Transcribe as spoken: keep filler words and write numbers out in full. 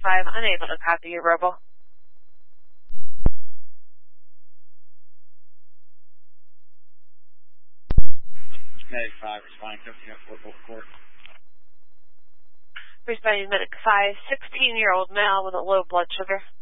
five, unable to copy your verbal. Medic five, responding to Fort Worth Court. Responding to Medic five, sixteen-year-old male with a low blood sugar.